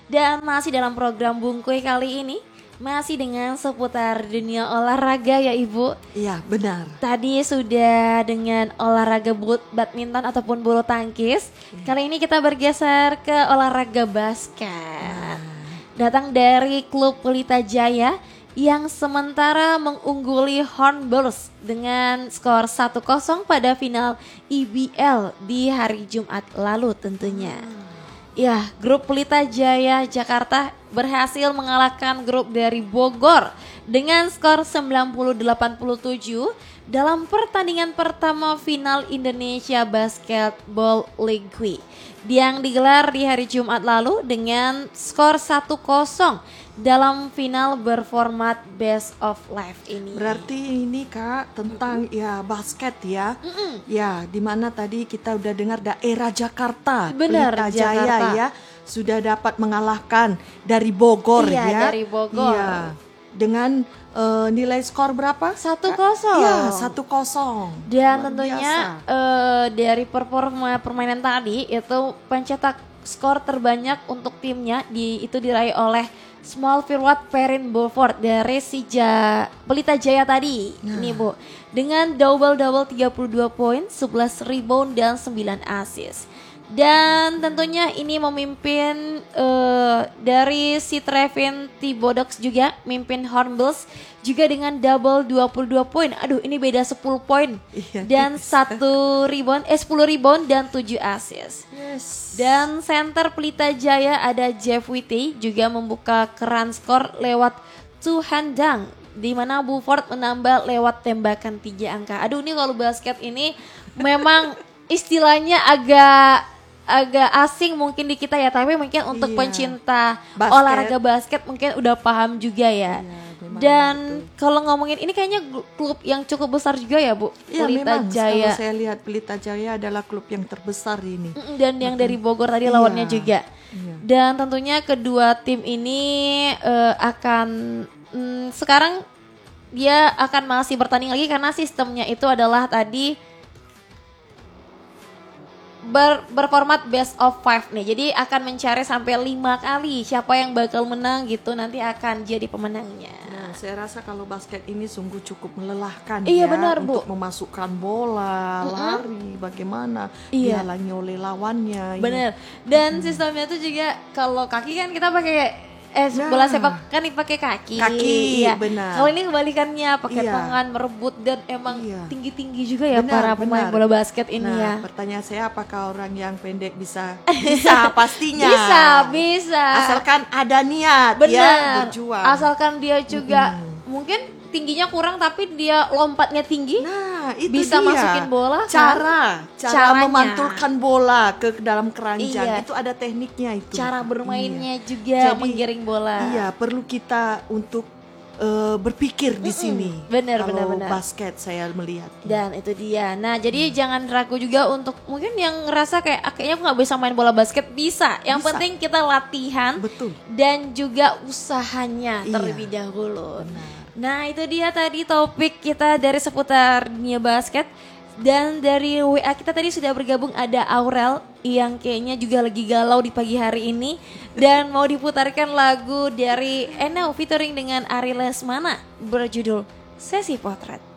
Dan masih dalam program Bungkuy kali ini, masih dengan seputar dunia olahraga ya Ibu. Iya benar. Tadi sudah dengan olahraga badminton ataupun bulu tangkis. Kali ini kita bergeser ke olahraga basket. Datang dari klub Pelita Jaya yang sementara mengungguli Hornbills dengan skor 1-0 pada final IBL di hari Jumat lalu tentunya. Ya, grup Pelita Jaya Jakarta berhasil mengalahkan grup dari Bogor dengan skor 90-87 dalam pertandingan pertama final Indonesia Basketball League yang digelar di hari Jumat lalu dengan skor 1-0 dalam final berformat best of 5 ini. Berarti ini Kak tentang ya basket ya. Ya, di mana tadi kita udah dengar daerah Jakarta. Benar, Pelita Jakarta. Jaya ya sudah dapat mengalahkan dari Bogor Iya, ya. dari Bogor. Iya. Dengan nilai skor berapa? 1-0. Iya, 1-0. Dan Luar tentunya biasa. dari performa permainan tadi itu pencetak skor terbanyak untuk timnya itu diraih oleh small forward Perrin Bulford dari Pelita Jaya tadi. Ini Bu, dengan double-double 32 poin, 11 rebound dan 9 assist. Dan tentunya ini memimpin dari si Trevin Thibodeaux juga mimpin Hornbills juga dengan double 22 poin. Aduh, ini beda 10 poin. Iya, Dan 10 rebound dan 7 assist. Yes. Dan center Pelita Jaya ada Jeff Whitty juga membuka keran skor lewat two hand dunk, di mana Bulford menambah lewat tembakan 3 angka. Aduh, ini kalau basket ini memang istilahnya agak asing mungkin di kita ya, tapi mungkin untuk pencinta olahraga basket mungkin udah paham juga ya. Dan kalau ngomongin ini kayaknya klub yang cukup besar juga ya Bu, Ya, Pelita memang, Jaya. kalau saya lihat Pelita Jaya adalah klub yang terbesar ini. Dan yang dari Bogor tadi lawannya juga. Iya. Dan tentunya kedua tim ini akan sekarang dia akan masih bertanding lagi karena sistemnya itu adalah tadi berformat best of 5 nih. Jadi akan mencari sampai 5 kali siapa yang bakal menang gitu, nanti akan jadi pemenangnya. Nah, saya rasa kalau basket ini sungguh cukup melelahkan Iya, ya benar, Bu. untuk memasukkan bola, lari, bagaimana Iya. dihalangi oleh lawannya. Bener. Dan sistemnya itu juga kalau kaki kan kita pakai bola sepak kan dipakai kaki. Iya. Benar. Kalau ini kebalikannya pakai Iya. tangan merebut dan emang Iya. tinggi-tinggi juga ya Benar, para pemain benar. bola basket ini ya. Pertanyaan saya, apakah orang yang pendek bisa? Bisa pastinya. Bisa. Asalkan ada niat ya Benar. berjuang. Asalkan dia juga mungkin tingginya kurang tapi dia lompatnya tinggi. Nah, itu bisa dia. masukin bola kan? Cara Caranya. memantulkan bola ke dalam keranjang. Iya. Itu ada tekniknya itu. Cara bermainnya Iya. juga Jadi, menggiring bola. Iya, perlu kita untuk berpikir di sini. Benar, Kalau benar. basket saya melihat. Dan itu dia. Nah, jadi jangan ragu juga untuk mungkin yang ngerasa kayak kayaknya aku nggak bisa main bola basket, bisa. Yang Bisa. penting kita latihan Betul. dan juga usahanya Iya. terlebih dahulu. Benar. Nah, itu dia tadi topik kita dari seputar dunia basket. Dan dari WA kita tadi sudah bergabung ada Aurel yang kayaknya juga lagi galau di pagi hari ini. Dan mau diputarkan lagu dari Enel featuring dengan Ari Lesmana berjudul Sesi Potret.